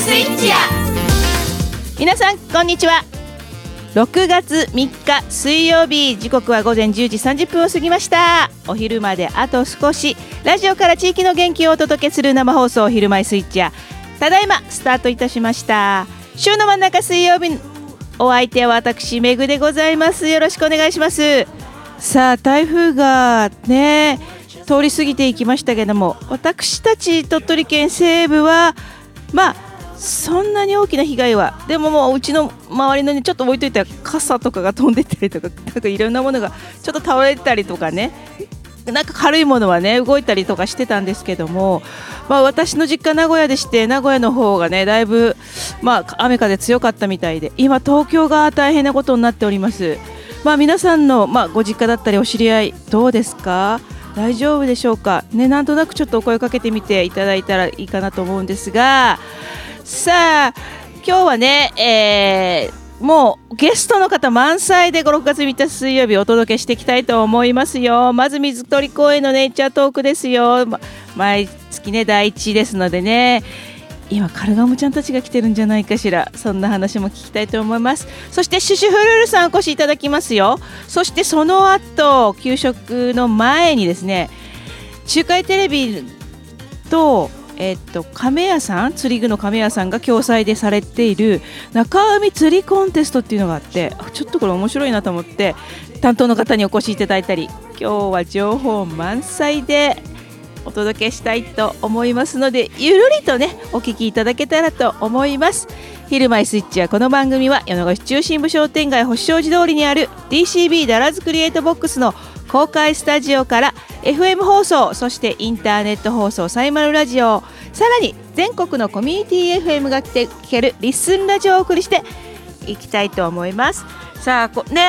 スイッチや。 皆さんこんにちは。6月3日水曜日、時刻は午前10時30分を過ぎました。お昼まであと少し、ラジオから地域の元気をお届けする生放送昼前スイッチや、ただいまスタートいたしました。週の真ん中水曜日、お相手は私めぐでございます。よろしくお願いします。さあ、台風がね通り過ぎていきましたけども、私たち鳥取県西部はそんなに大きな被害は、でももううちの周りのね、ちょっと置いといた傘とかが飛んでったりとか、なんかいろんなものがちょっと倒れたりとかね、なんか軽いものはね動いたりとかしてたんですけども、私の実家名古屋でして、名古屋の方がねだいぶ雨風強かったみたいで、今東京が大変なことになっております。皆さんの、ご実家だったりお知り合いどうですか？大丈夫でしょうかね。なんとなくちょっとお声かけてみていただいたらいいかなと思うんですが、さあ今日はね、もうゲストの方満載で6月3日水曜日お届けしていきたいと思いますよ。まず水鳥公園のネイチャートークですよ。毎月ね第1ですのでね、今カルガモちゃんたちが来てるんじゃないかしら。そんな話も聞きたいと思います。そしてシュシュフルールさんお越しいただきますよ。そしてその後給食の前にですね、中海テレビと亀屋さん、釣り具の亀屋さんが共催でされている中海釣りコンテストっていうのがあって、ちょっとこれ面白いなと思って担当の方にお越しいただいたり、今日は情報満載でお届けしたいと思いますので、ゆるりとねお聞きいただけたらと思います。昼前スイッチは、この番組は米子市中心部商店街星障寺通りにある DCB ダラズクリエイトボックスの公開スタジオから FM 放送、そしてインターネット放送サイマルラジオ、さらに全国のコミュニティ FM が聞けるリッスンラジオをお送りしていきたいと思います。さあこの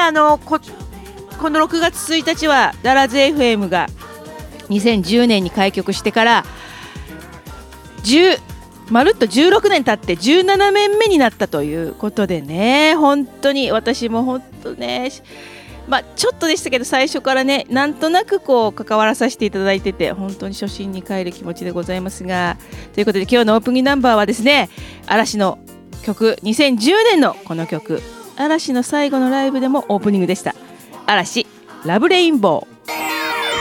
6月1日はダラズ FM が2010年に開局してからまるっと16年経って17年目になったということでね、本当に私も本当ね、ちょっとでしたけど最初からねなんとなく関わらさせていただいてて、本当に初心に帰る気持ちでございますが、ということで今日のオープニングナンバーはですね、嵐の曲、2010年のこの曲、嵐の最後のライブでもオープニングでした。嵐ラブレインボー。